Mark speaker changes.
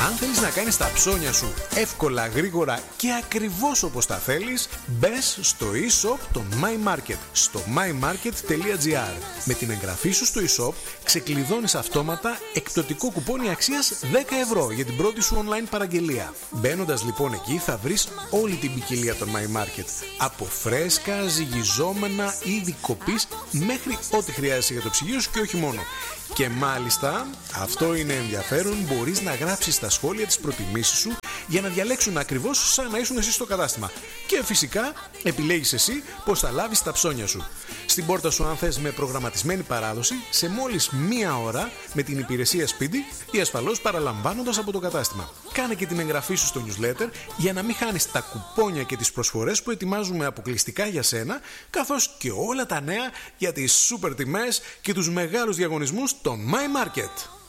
Speaker 1: Αν θέλεις να κάνεις τα ψώνια σου εύκολα, γρήγορα και ακριβώς όπως τα θέλεις, μπες στο e-shop των My Market, στο mymarket.gr. Με την εγγραφή σου στο e-shop ξεκλειδώνεις αυτόματα εκπτωτικό κουπόνι αξίας 10 ευρώ για την πρώτη σου online παραγγελία. Μπαίνοντας λοιπόν εκεί θα βρεις όλη την ποικιλία των My Market, από φρέσκα, ζυγιζόμενα, είδη κοπής μέχρι ό,τι χρειάζεσαι για το ψυγείο σου και όχι μόνο. Και μάλιστα, αυτό είναι ενδιαφέρον, μπορείς να γράψεις στα σχόλια τις προτιμήσεις σου για να διαλέξουν ακριβώς σαν να ήσουν εσύ στο κατάστημα. Και φυσικά επιλέγεις εσύ πώς θα λάβεις τα ψώνια σου. Στην πόρτα σου αν θες με προγραμματισμένη παράδοση σε μόλις μία ώρα με την υπηρεσία σπίτι ή ασφαλώς παραλαμβάνοντας από το κατάστημα. Κάνε και την εγγραφή σου στο newsletter για να μην χάνεις τα κουπόνια και τις προσφορές που ετοιμάζουμε αποκλειστικά για σένα, καθώς και όλα τα νέα για τις σούπερ τιμές και τους μεγάλους διαγωνισμούς των My Market.